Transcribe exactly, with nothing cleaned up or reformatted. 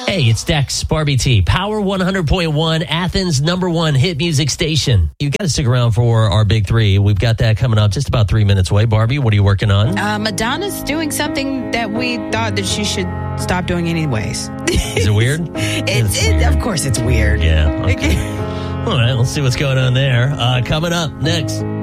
Hey, it's Dex, Barbie T, Power one hundred point one, Athens' number one hit music station. You got to stick around for our big three. We've got that coming up just about three minutes away. Barbie, what are you working on? Uh, Madonna's doing something that we thought that she should stop doing anyways. Is it weird? it's, it's it, weird. Of course it's weird. Yeah. Okay. All right, let's see what's going on there. Uh, coming up next.